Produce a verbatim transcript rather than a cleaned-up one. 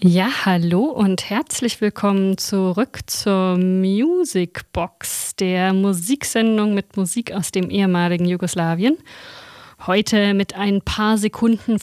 Ja, hallo und herzlich willkommen zurück zur Musicbox, der Musiksendung mit Musik aus dem ehemaligen Jugoslawien. Heute mit ein paar Sekunden